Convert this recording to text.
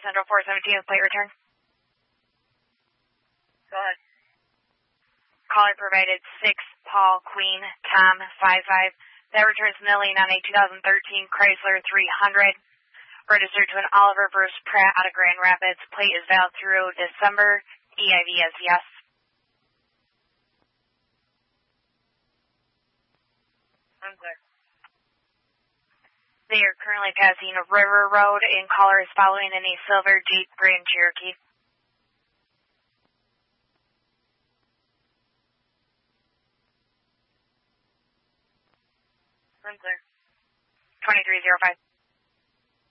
Central 417 with plate return. Go ahead. Caller provided 6 Paul Queen Tom 55. That returns milling on a 2013 Chrysler 300. Registered to an Oliver Bruce Pratt out of Grand Rapids. Plate is valid through December. EIV is yes. They are currently passing River Road, and caller is following in a silver Jeep Grand Cherokee. I'm clear. 2305.